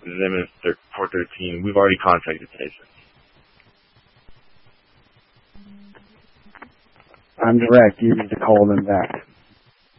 His name is 413. We've already contacted Tyson. I'm direct. You need to call them back.